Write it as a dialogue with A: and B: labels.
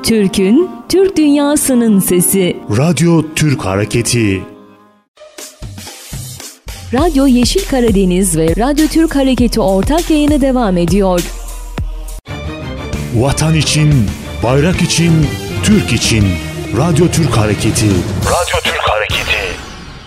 A: Türk'ün, Türk dünyasının sesi.
B: Radyo Türk Hareketi.
A: Radyo Yeşil Karadeniz ve Radyo Türk Hareketi ortak yayını devam ediyor.
B: Vatan için, bayrak için, Türk için. Radyo Türk Hareketi. Radyo Türk Hareketi.